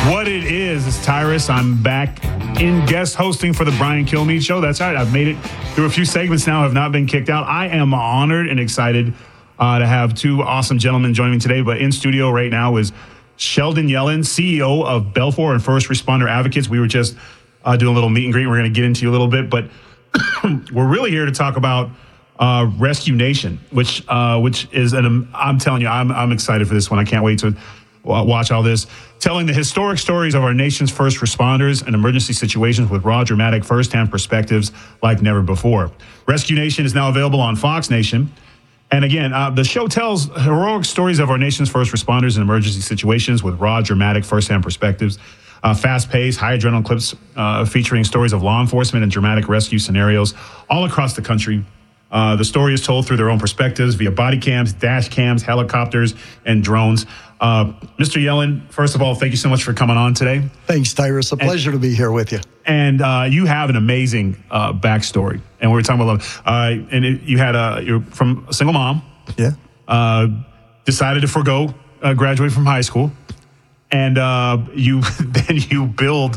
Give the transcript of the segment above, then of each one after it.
What it is Tyrus. I'm back in guest hosting for the Brian Kilmeade Show. That's right. I've made it through a few segments now. Have not been kicked out. I am honored and excited to have two awesome gentlemen joining me today. But in studio right now is Sheldon Yellin, CEO of Belfor and First Responder Advocates. We were just doing a little meet and greet. We're going to get into you a little bit, but we're really here to talk about Rescue Nation, which is I'm telling you, I'm excited for this one. I can't wait to watch all this. Telling the historic stories of our nation's first responders and emergency situations with raw, dramatic, firsthand perspectives like never before. Rescue Nation is now available on Fox Nation. And again, the show tells heroic stories of our nation's first responders in emergency situations with raw, dramatic, firsthand perspectives. Fast-paced, high adrenaline clips featuring stories of law enforcement and dramatic rescue scenarios all across the country. The story is told through their own perspectives via body cams, dash cams, helicopters, and drones. Mr. Yellin, first of all, thank you so much for coming on today. Thanks, Tyrus. A pleasure to be here with you. And you have an amazing backstory. And we were talking about love. You're from a single mom. Yeah. Decided to forego graduate from high school. And you have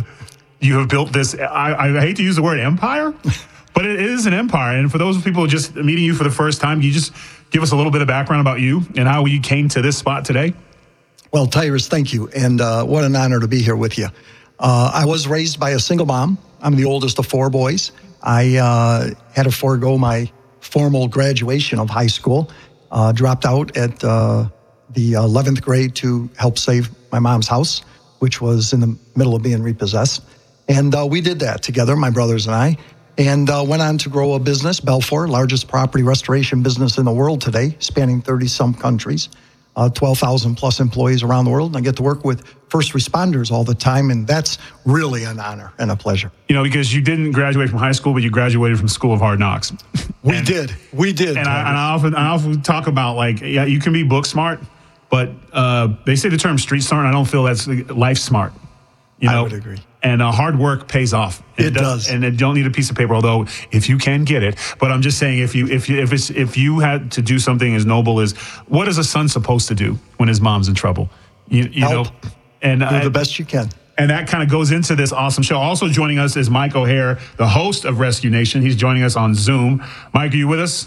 built this, I hate to use the word empire, but it is an empire. And for those people just meeting you for the first time, can you just give us a little bit of background about you and how you came to this spot today? Well, Tyrus, thank you. And what an honor to be here with you. I was raised by a single mom. I'm the oldest of four boys. I had to forego my formal graduation of high school, dropped out at the 11th grade to help save my mom's house, which was in the middle of being repossessed. And we did that together, my brothers and I, and went on to grow a business, Belfor, largest property restoration business in the world today, spanning 30-some countries, 12,000 plus employees around the world. And I get to work with first responders all the time, and that's really an honor and a pleasure. You know, because you didn't graduate from high school, but you graduated from School of Hard Knocks. We did. And I often talk about, like, yeah, you can be book smart, but they say the term street smart, and I don't feel that's life smart. I would agree. And hard work pays off. It does. And you don't need a piece of paper, although if you can get it. But I'm just saying, if you had to do something as noble as, what is a son supposed to do when his mom's in trouble? You Help. know, and do the best you can. And that kind of goes into this awesome show. Also joining us is Mike O'Hare, the host of Rescue Nation. He's joining us on Zoom. Mike, are you with us?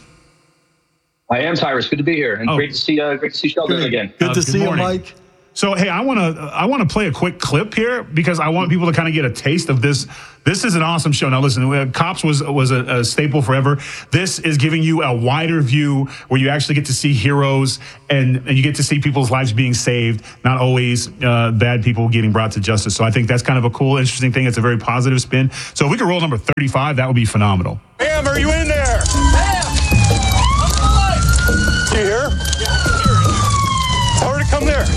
I am, Tyrus. Good to be here, and great to see Sheldon again. Good to see you, Mike. So, hey, I want to play a quick clip here because I want people to kind of get a taste of this. This is an awesome show. Now, listen, Cops was a staple forever. This is giving you a wider view where you actually get to see heroes and you get to see people's lives being saved, not always bad people getting brought to justice. So I think that's kind of a cool, interesting thing. It's a very positive spin. So if we could roll number 35, that would be phenomenal. Ma'am, are you in there? Ma'am! You here? Yeah, I'm here. Tell her to come there.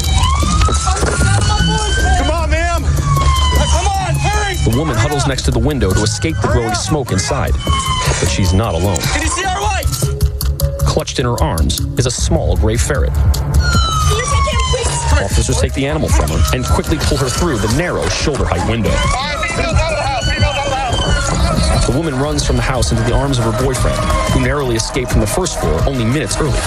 Come on, ma'am. Come on, hurry! The woman huddles next to the window to escape the growing smoke inside. But she's not alone. Can you see our lights? Clutched in her arms is a small gray ferret. Can you take him, please? Officers take the animal from her and quickly pull her through the narrow shoulder-height window. All right, females out of the house. Females out of the house. The woman runs from the house into the arms of her boyfriend, who narrowly escaped from the first floor only minutes earlier.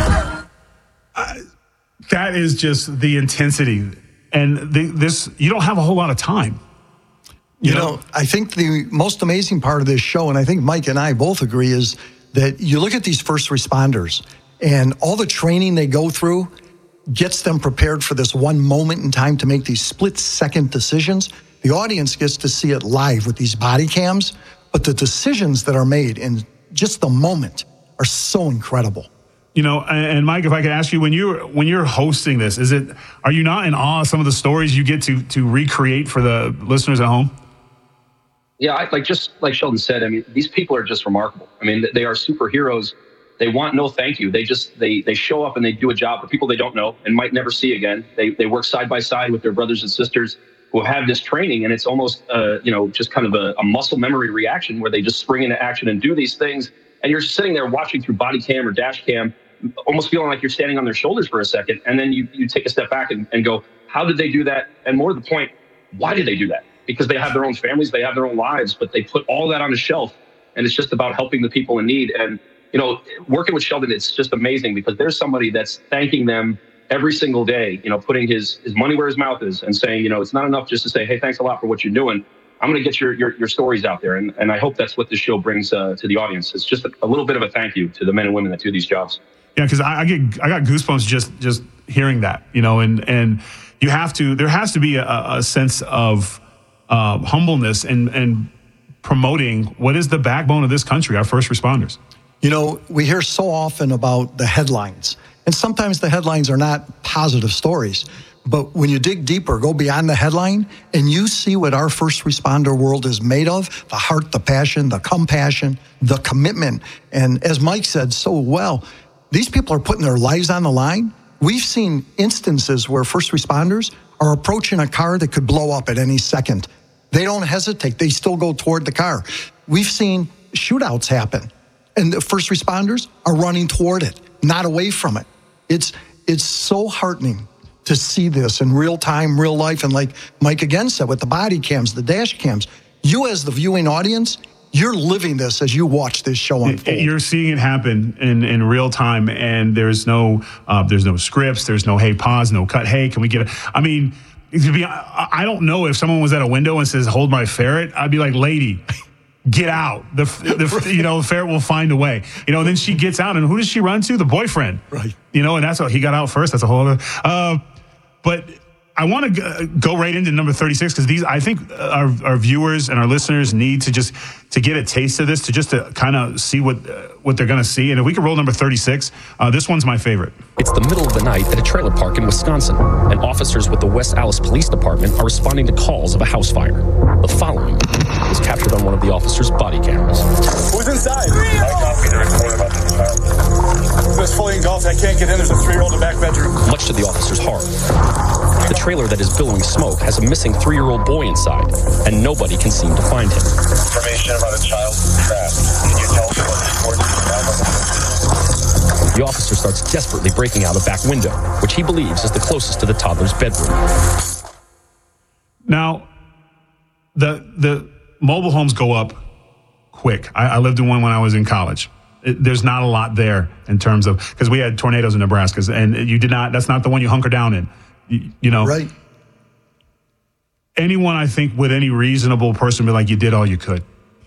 That is just the intensity. And you don't have a whole lot of time. You know, I think the most amazing part of this show, and I think Mike and I both agree, is that you look at these first responders and all the training they go through gets them prepared for this one moment in time to make these split-second decisions. The audience gets to see it live with these body cams, but the decisions that are made in just the moment are so incredible. You know, and Mike, if I could ask you, when you're hosting this, are you not in awe of some of the stories you get to recreate for the listeners at home? Yeah, just like Sheldon said, I mean, these people are just remarkable. I mean, they are superheroes. They want no thank you. They show up and they do a job for people they don't know and might never see again. They work side by side with their brothers and sisters who have this training, and it's almost just kind of a muscle memory reaction where they just spring into action and do these things. And you're sitting there watching through body cam or dash cam, almost feeling like you're standing on their shoulders for a second. And then you take a step back and go, how did they do that? And more to the point, why did they do that? Because they have their own families, they have their own lives, but they put all that on the shelf. And it's just about helping the people in need. And, working with Sheldon, it's just amazing because there's somebody that's thanking them every single day, putting his money where his mouth is and saying, it's not enough just to say, hey, thanks a lot for what you're doing. I'm going to get your stories out there. And I hope that's what this show brings to the audience. It's just a little bit of a thank you to the men and women that do these jobs. Yeah, because I got goosebumps just hearing that, and you have to, there has to be a sense of humbleness and promoting what is the backbone of this country, our first responders. We hear so often about the headlines, and sometimes the headlines are not positive stories. But when you dig deeper, go beyond the headline, and you see what our first responder world is made of, the heart, the passion, the compassion, the commitment. And as Mike said so well, these people are putting their lives on the line. We've seen instances where first responders are approaching a car that could blow up at any second. They don't hesitate. They still go toward the car. We've seen shootouts happen, and the first responders are running toward it, not away from it. It's so heartening to see this in real time, real life. And like Mike again said, with the body cams, the dash cams, you as the viewing audience, you're living this as you watch this show unfold. You're seeing it happen in real time, and there's no scripts, there's no hey, pause, no cut. Hey, can we get it? I mean, I don't know if someone was at a window and says, hold my ferret, I'd be like, lady, get out. The ferret will find a way. And then she gets out, and who does she run to? The boyfriend. Right. And that's what he got out first. That's a whole other. But I want to go right into number 36 because I think our viewers and our listeners need to get a taste of this, to kind of see what they're going to see. And if we could roll number 36, this one's my favorite. It's the middle of the night at a trailer park in Wisconsin, and officers with the West Allis Police Department are responding to calls of a house fire. The following was captured on one of the officers' body cameras. Who's inside? I copy the report about the fire. It's fully engulfed. I can't get in. There's a 3-year-old in the back bedroom. Much to the officer's horror, the trailer that is billowing smoke has a missing 3-year-old boy inside, and nobody can seem to find him. Information about a child trapped. Can you tell us what reports you have on the The officer starts desperately breaking out a back window, which he believes is the closest to the toddler's bedroom. Now, the mobile homes go up quick. I lived in one when I was in college. There's not a lot there in terms of, because we had tornadoes in Nebraska, and that's not the one you hunker down in. Right. Anyone, I think, with any reasonable person be like, you did all you could,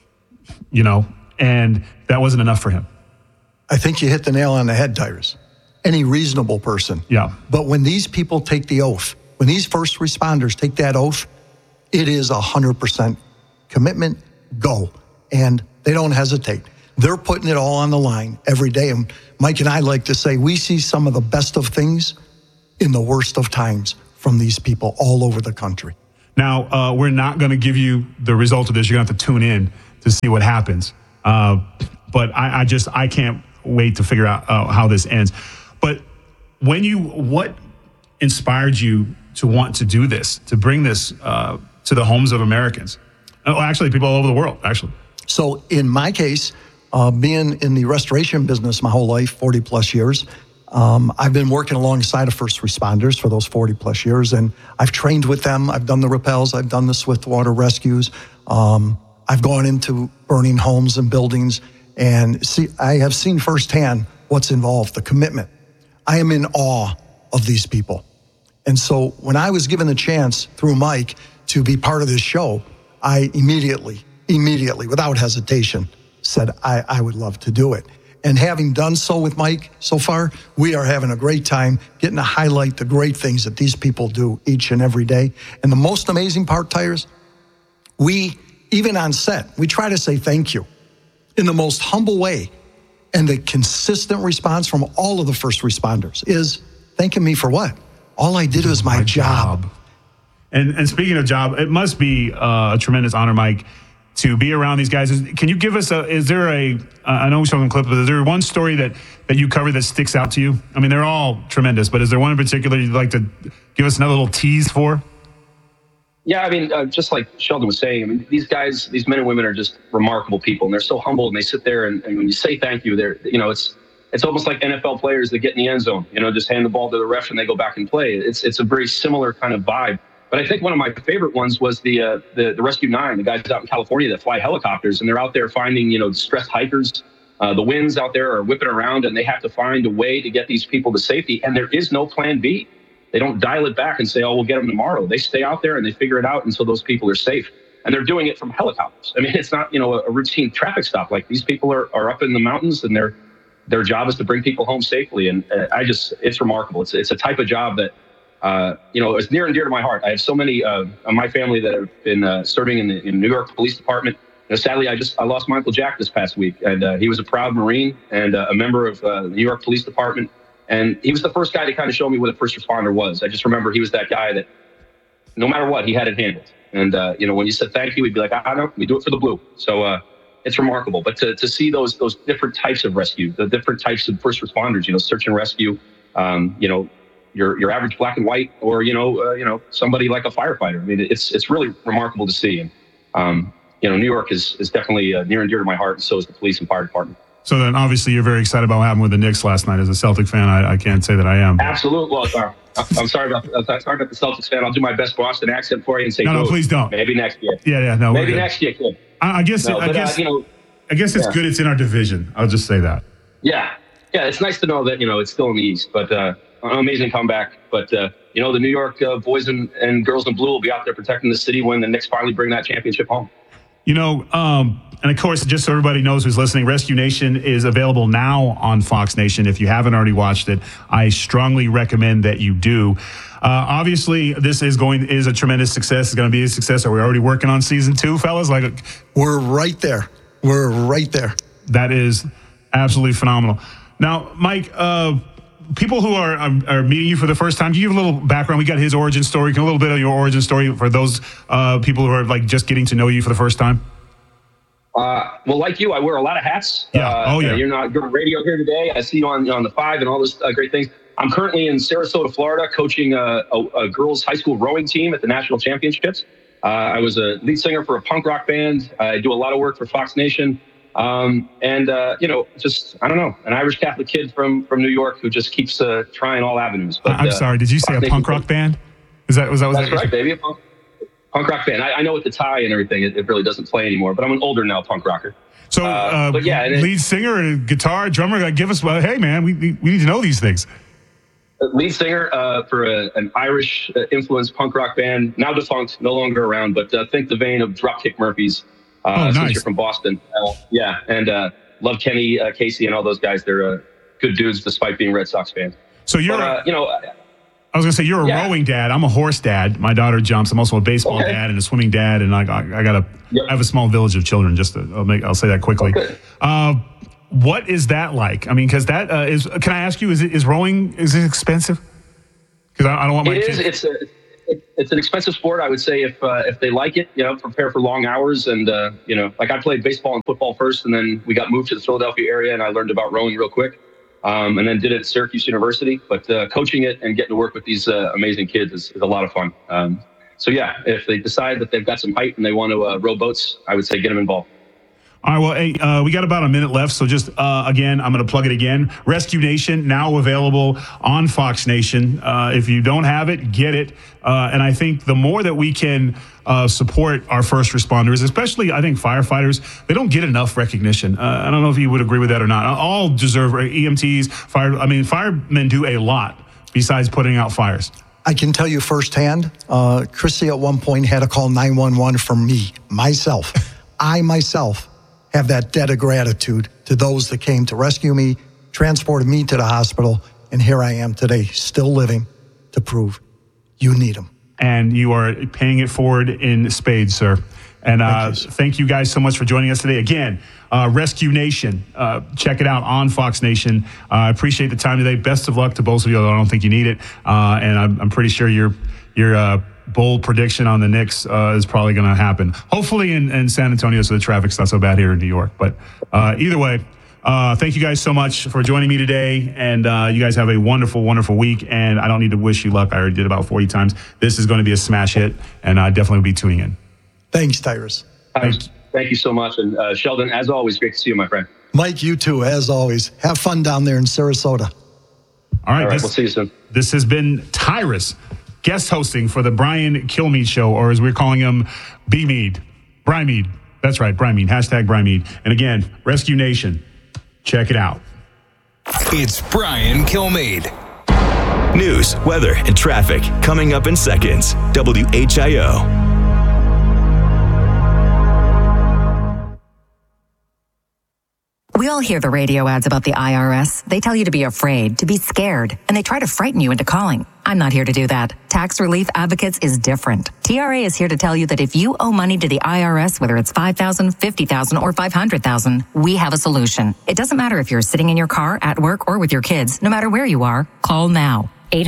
and that wasn't enough for him. I think you hit the nail on the head, Tyrus. Any reasonable person. Yeah. But when these people take the oath, when these first responders take that oath, it is 100% commitment, go. And they don't hesitate. They're putting it all on the line every day. And Mike and I like to say, we see some of the best of things in the worst of times from these people all over the country. Now, we're not going to give you the result of this. You're going to have to tune in to see what happens. But I can't wait to figure out how this ends. But what inspired you to want to do this, to bring this to the homes of Americans? Oh, actually, people all over the world, actually. So in my case, being in the restoration business my whole life, 40 plus years, I've been working alongside of first responders for those 40 plus years, and I've trained with them. I've done the rappels. I've done the swift water rescues. I've gone into burning homes and buildings, and I have seen firsthand what's involved, the commitment. I am in awe of these people. And so when I was given the chance through Mike to be part of this show, I immediately, without hesitation, said I would love to do it. And having done so with Mike so far, we are having a great time getting to highlight the great things that these people do each and every day. And the most amazing part, Tyrus, even on set, we try to say thank you in the most humble way. And the consistent response from all of the first responders is thanking me for what? All I did was my job. And speaking of job, it must be a tremendous honor, Mike, to be around these guys. Can you give us I know we saw them clip, but is there one story that you cover that sticks out to you? I mean, they're all tremendous, but is there one in particular you'd like to give us another little tease for? Yeah, I mean, just like Sheldon was saying, I mean, these guys, these men and women are just remarkable people, and they're so humble, and they sit there, and when you say thank you, it's almost like NFL players that get in the end zone, just hand the ball to the ref and they go back and play. It's a very similar kind of vibe. But I think one of my favorite ones was the Rescue 9, the guys out in California that fly helicopters, and they're out there finding, distressed hikers The winds out there are whipping around, and they have to find a way to get these people to safety. And there is no plan B. They don't dial it back and say, "Oh, we'll get them tomorrow." They stay out there and they figure it out until those people are safe. And they're doing it from helicopters. I mean, it's not, a routine traffic stop. Like, these people are up in the mountains, and their job is to bring people home safely. And it's remarkable. It's a type of job that, is near and dear to my heart. I have so many of my family that have been serving in the New York Police Department. Sadly, I lost my Uncle Jack this past week, and he was a proud Marine and a member of the New York Police Department. And he was the first guy to kind of show me what a first responder was. I just remember he was that guy that no matter what, he had it handled. And, when you said thank you, he'd be like, I know, we do it for the blue. So it's remarkable. But to see those different types of rescue, the different types of first responders, search and rescue, your average black and white, or, somebody like a firefighter. I mean, it's really remarkable to see. And, New York is definitely near and dear to my heart, and so is the police and fire department. So then, obviously, you're very excited about what happened with the Knicks last night. As a Celtic fan, I can't say that I am. Absolutely. Well, I'm sorry about the Celtics fan. I'll do my best Boston accent for you and say, no, please don't. Maybe next year. Yeah, no. Maybe next year, kid. I guess it's good it's in our division. I'll just say that. Yeah, it's nice to know that, it's still in the East, but an amazing comeback. But, the New York boys and girls in blue will be out there protecting the city when the Knicks finally bring that championship home. And of course, just so everybody knows who's listening, Rescue Nation is available now on Fox Nation. If you haven't already watched it, I strongly recommend that you do. Obviously, this is a tremendous success. It's going to be a success. Are we already working on season 2, fellas? We're right there. That is absolutely phenomenal. Now, Mike, people who are meeting you for the first time, can you give a little background? We got his origin story. A little bit of your origin story for those people who are just getting to know you for the first time. Well, like you, I wear a lot of hats. Yeah. You're on radio here today. I see you on the 5 and all those great things. I'm currently in Sarasota, Florida, coaching a girls' high school rowing team at the national championships. I was a lead singer for a punk rock band. I do a lot of work for Fox Nation. I don't know, an Irish Catholic kid from New York who just keeps trying all avenues. But, I'm sorry, did you say a punk rock band? Was that That's right, baby. Punk rock band. I know with the tie and everything, it really doesn't play anymore, but I'm an older now punk rocker. So, lead singer and guitar, drummer, give us, hey man, we need to know these things. Lead singer for an Irish influenced punk rock band, now defunct, no longer around, but think the vein of Dropkick Murphys. Nice. Since you're from Boston. And love Kenny Casey and all those guys. They're good dudes despite being Red Sox fans. So I was going to say, you're a rowing dad. I'm a horse dad. My daughter jumps. I'm also a baseball dad and a swimming dad. And I have a small village of children. I'll say that quickly. Okay. What is that like? I mean, because that can I ask you, is rowing, is it expensive? Because I don't want my kids. It's an expensive sport. I would say if they like it, prepare for long hours. And, I played baseball and football first, and then we got moved to the Philadelphia area, and I learned about rowing real quick. And then did it at Syracuse University. But coaching it and getting to work with these amazing kids is a lot of fun. If they decide that they've got some height and they want to row boats, I would say get them involved. All right, well, hey, we got about a minute left, so just, again, I'm going to plug it again. Rescue Nation, now available on Fox Nation. If you don't have it, get it. And I think the more that we can support our first responders, especially, I think, firefighters, they don't get enough recognition. I don't know if you would agree with that or not. All deserve EMTs, firemen do a lot besides putting out fires. I can tell you firsthand, Chrissy at one point had to call 911 for me, myself. I myself have that debt of gratitude to those that came to rescue me, transported me to the hospital, and here I am today, still living to prove you need them. And you are paying it forward in spades, sir. And thank you guys so much for joining us today. Again, Rescue Nation, check it out on Fox Nation. I appreciate the time today. Best of luck to both of you, although I don't think you need it. And I'm pretty sure your bold prediction on the Knicks is probably going to happen. Hopefully in San Antonio, so the traffic's not so bad here in New York. But either way, thank you guys so much for joining me today. And you guys have a wonderful, wonderful week. And I don't need to wish you luck. I already did about 40 times. This is going to be a smash hit, and I definitely will be tuning in. Thanks, Tyrus. Thank you so much. And Sheldon, as always, great to see you, my friend. Mike, you too, as always. Have fun down there in Sarasota. All right, we'll see you soon. This has been Tyrus, guest hosting for the Brian Kilmeade Show, or as we're calling him, B-Mead. Brymead. That's right, Brymead. #Brymead. And again, Rescue Nation, Check it out. It's Brian Kilmeade. News, weather, and traffic coming up in seconds. WHIO. We all hear the radio ads about the IRS. They tell you to be afraid, to be scared, and they try to frighten you into calling. I'm not here to do that. Tax Relief Advocates is different. TRA is here to tell you that if you owe money to the IRS, whether it's $5,000, $50,000, or $500,000, we have a solution. It doesn't matter if you're sitting in your car, at work, or with your kids. No matter where you are, call now.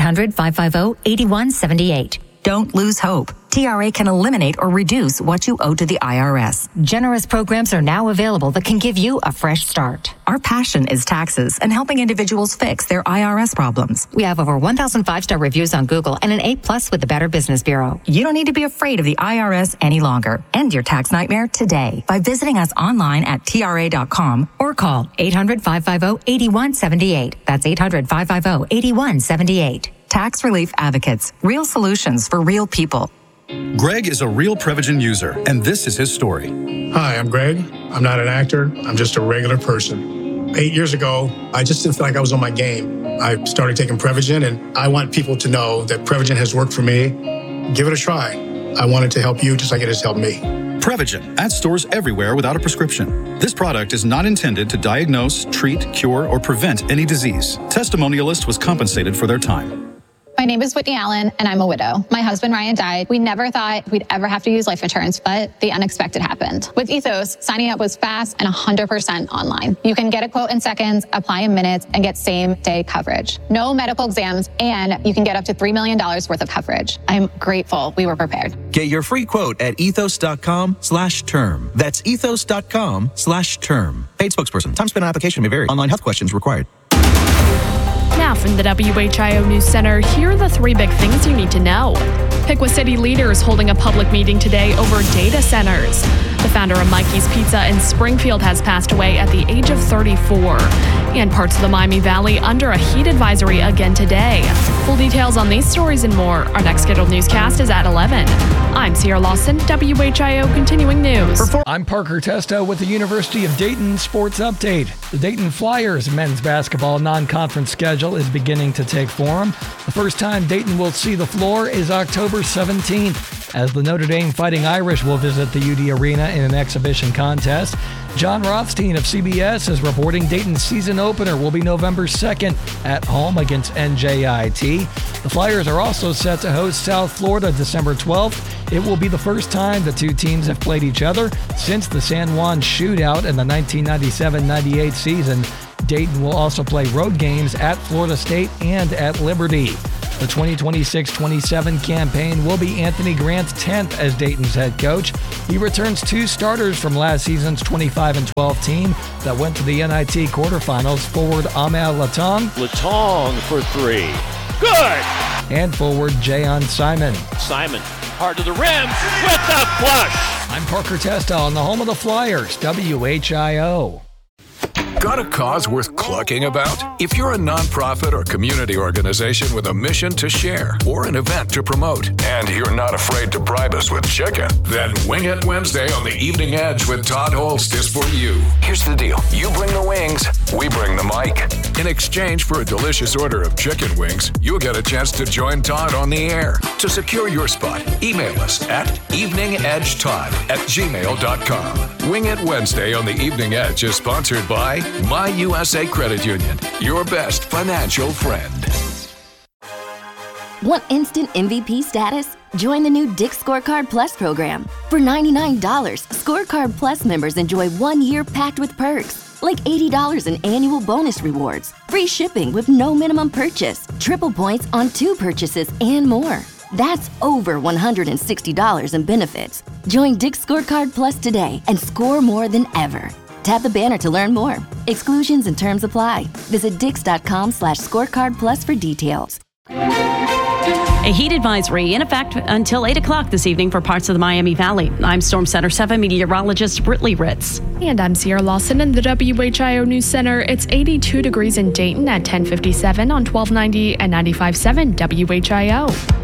800-550-8178. Don't lose hope. TRA can eliminate or reduce what you owe to the IRS. Generous programs are now available that can give you a fresh start. Our passion is taxes and helping individuals fix their IRS problems. We have over 1,000 5-star reviews on Google and an A+ with the Better Business Bureau. You don't need to be afraid of the IRS any longer. End your tax nightmare today by visiting us online at TRA.com or call 800-550-8178. That's 800-550-8178. Tax Relief Advocates. Real solutions for real people. Greg is a real Prevagen user, and this is his story. Hi, I'm Greg. I'm not an actor. I'm just a regular person. 8 years ago, I just didn't feel like I was on my game. I started taking Prevagen, and I want people to know that Prevagen has worked for me. Give it a try. I want it to help you just like it has helped me. Prevagen at stores everywhere without a prescription. This product is not intended to diagnose, treat, cure, or prevent any disease. Testimonialist was compensated for their time. My name is Whitney Allen, and I'm a widow. My husband, Ryan, died. We never thought we'd ever have to use life insurance, but the unexpected happened. With Ethos, signing up was fast and 100% online. You can get a quote in seconds, apply in minutes, and get same-day coverage. No medical exams, and you can get up to $3 million worth of coverage. I'm grateful we were prepared. Get your free quote at ethos.com/term. That's ethos.com/term. Paid spokesperson. Time spent on application may vary. Online health questions required. Now from the WHIO News Center, here are the 3 big things you need to know. Piqua City leaders holding a public meeting today over data centers. The founder of Mikey's Pizza in Springfield has passed away at the age of 34. And parts of the Miami Valley under a heat advisory again today. Full details on these stories and more. Our next scheduled newscast is at 11. I'm Sierra Lawson, WHIO Continuing News. I'm Parker Testo with the University of Dayton Sports Update. The Dayton Flyers men's basketball non-conference schedule is beginning to take form. The first time Dayton will see the floor is October 17th, as the Notre Dame Fighting Irish will visit the UD Arena in an exhibition contest. John Rothstein of CBS is reporting Dayton's season opener will be November 2nd at home against NJIT. The Flyers are also set to host South Florida December 12th. It will be the first time the two teams have played each other since the San Juan shootout in the 1997-98 season. Dayton will also play road games at Florida State and at Liberty. The 2026-27 campaign will be Anthony Grant's 10th as Dayton's head coach. He returns 2 starters from last season's 25-12 team that went to the NIT quarterfinals. Forward Amel Latong. Latong for 3. Good! And forward Jayon Simon. Simon, hard to the rim with the flush. I'm Parker Testa on the home of the Flyers, WHIO. Got a cause worth clucking about? If you're a nonprofit or community organization with a mission to share or an event to promote, and you're not afraid to bribe us with chicken, then Wing It Wednesday on the Evening Edge with Todd Holst is for you. Here's the deal. You bring the wings, we bring the mic. In exchange for a delicious order of chicken wings, you'll get a chance to join Todd on the air. To secure your spot, email us at eveningedgetodd@gmail.com. Wing It Wednesday on the Evening Edge is sponsored by My USA Credit Union, your best financial friend. Want instant MVP status? Join the new Dick's Scorecard Plus program. For $99, Scorecard Plus members enjoy 1 year packed with perks, like $80 in annual bonus rewards, free shipping with no minimum purchase, triple points on 2 purchases, and more. That's over $160 in benefits. Join Dick's Scorecard Plus today and score more than ever. Tap the banner to learn more. Exclusions and terms apply. Visit dix.com/scorecardplus for details. A heat advisory in effect until 8 o'clock this evening for parts of the Miami Valley. I'm Storm Center 7 meteorologist Britley Ritz. And I'm Sierra Lawson in the WHIO News Center. It's 82 degrees in Dayton at 10:57 on 1290 and 95.7 WHIO.